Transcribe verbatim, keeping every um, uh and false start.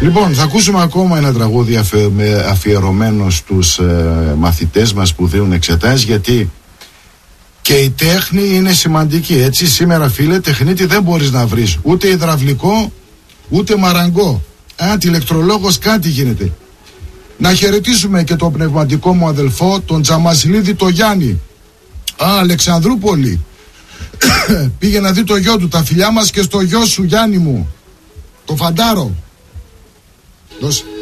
Λοιπόν, θα ακούσουμε ακόμα ένα τραγούδι αφιερωμένο στους ε, μαθητές μας που δίνουν εξετάσεις, γιατί και η τέχνη είναι σημαντική, έτσι. Σήμερα, φίλε, τεχνίτη δεν μπορείς να βρεις ούτε υδραυλικό ούτε μαραγκό. Αντιλεκτρολόγος, κάτι γίνεται. Να χαιρετήσουμε και τον πνευματικό μου αδελφό, τον Τζαμασιλίδη το Γιάννη. Α, Αλεξανδρούπολη. Πήγε να δει το γιο του. Τα φιλιά μας και στο γιο σου, Γιάννη μου, το Φαντάρο. Δώσε.